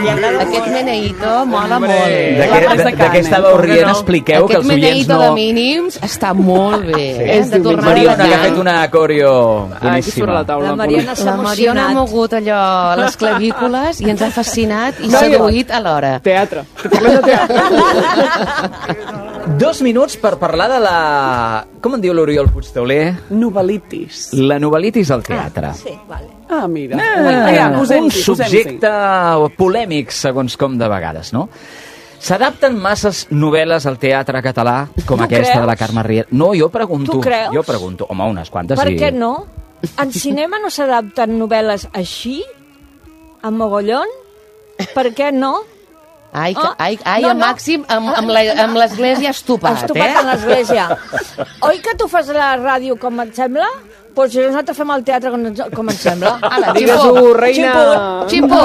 Aquest meneïto mola molt. De què estàveu rient? Expliqueu que els oients no... Aquest meneïto de mínims està molt bé. Mariona, que ha fet una coreo boníssima. La Mariona s'ha emocionat. La Mariona ha mogut allò, les clavícules, i ens ha fascinat i seduït alhora. Teatre. Parlem de teatre. 2 minuts per parlar de la... Com en diu l'Oriol Puigtauler? Novel·litis. La novel·litis al teatre. Sí, vale. Mira. Un subjecte polèmic, segons com de vegades, no? S'adapten masses novel·les al teatre català, com aquesta de la Carme Riera? No, jo pregunto. Tu creus? Jo pregunto. Home, unes quantes sí. Per què no? En cinema no s'adapten novel·les així? A mogollon? Per què no? Ai, el Màxim amb l'església estupat, Estupat en l'església. Oi que tu fas la ràdio com et sembla? Doncs nosaltres fem el teatre com ens sembla. Digues-ho, reina. Ximpo.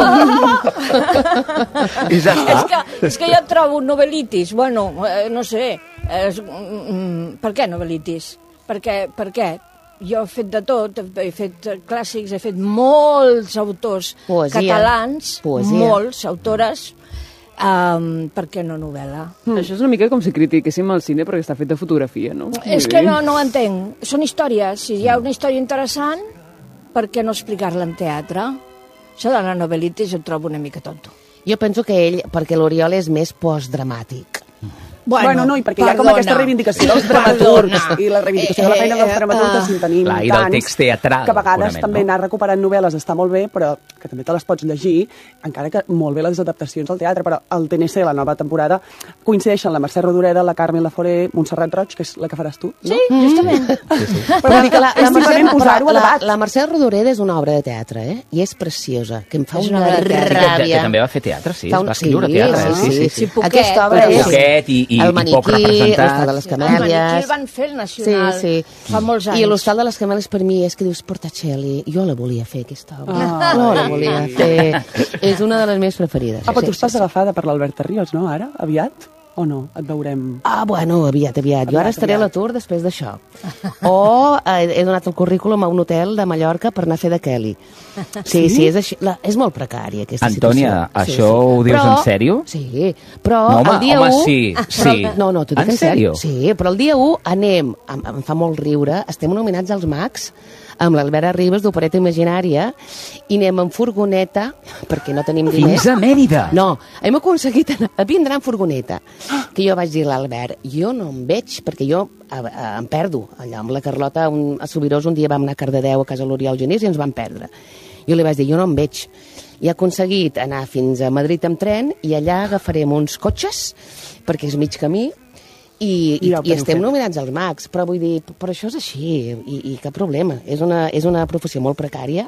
I ja està. És que jo trobo novel·litis, bueno, no sé, per què novel·litis? Per què? Jo he fet de tot, he fet clàssics, he fet molts autors catalans, molts autores. Per què no novel·la? Això és una mica com si critiquéssim el cine perquè està fet de fotografia, no? És que no ho entenc. Són històries. Si hi ha una història interessant, per què no explicar-la en teatre? Això de la novel·litis jo ho trobo una mica tonto. Jo penso que perquè l'Oriol és més postdramàtic. Bueno, no, i perquè hi ha com aquesta reivindicació dels dramaturgs i la reivindicació de la feina dels dramaturgs en tenim i del text teatral, que a vegades també anar recuperant novel·les està molt bé, però que també te les pots llegir, encara que molt bé les adaptacions al teatre, però el TNC, la nova temporada, coincideixen la Mercè Rodoreda, la Carmen Laforet, Montserrat Roig, que és la que faràs tu, no? Sí, justament. Però vull dir que la Mercè Rodoreda és una obra de teatre, I és preciosa, que em fa una ràbia. Que també va fer teatre, sí, es va escriure teatre. Sí. Aquesta obra és... I poc representat. L'Hostal de les Camèlies. Aquí el van fer el Nacional fa molts anys. I l'Hostal de les Camèlies per mi és que dius Portacelli. Jo la volia fer, aquesta obra. No la volia fer. És una de les meves preferides. Però tu estàs agafada per l'Alberta Ríos, no, ara? Aviat? O no? Et veurem... Bueno, aviat. Jo ara estaré a l'atur després d'això. O he donat el currículum a un hotel de Mallorca per anar a fer de Kelly. Sí, és així. És molt precària, aquesta situació. Antònia, això ho dius en sèrio? Sí, però el dia 1... Home, sí. No, t'ho dic en sèrio. Sí, però el dia 1 anem, em fa molt riure, estem nominats als Mags, amb l'Albert Arribas d'Opereta Imaginària, i anem en furgoneta, perquè no tenim diners. Fins a Mèrida? No, hem aconseguit vindre en furgoneta. Que jo vaig dir a l'Albert, jo no em veig, perquè jo em perdo. Allà amb la Carlota, a Subirós, un dia vam anar a Cardedeu, a casa l'Oriol Genís, i ens vam perdre. Jo li vaig dir, jo no em veig. I he aconseguit anar fins a Madrid amb tren, i allà agafarem uns cotxes, perquè és mig camí, i estem nominats als Mags, però vull dir, però això és així, i cap problema. És una professió molt precària,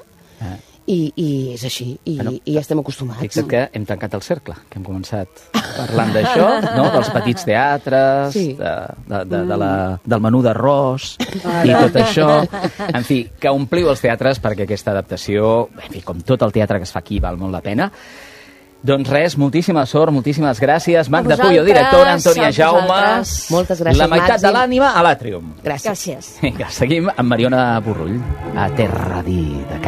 i és així, i estem acostumats. Fixa't que hem tancat el cercle, que hem començat parlant d'això, no? Dels petits teatres, del menú d'arròs, i tot això. En fi, que ompliu els teatres perquè aquesta adaptació, en fi, com tot el teatre que es fa aquí, val molt la pena. Doncs res, moltíssima sort, moltíssimes gràcies. Magda Puyo, directora, Antònia Jaume. Moltes gràcies, La meitat de l'ànima a l'Àtrium. Gràcies. Vinga, seguim amb Mariona Burrull, a Terra Di.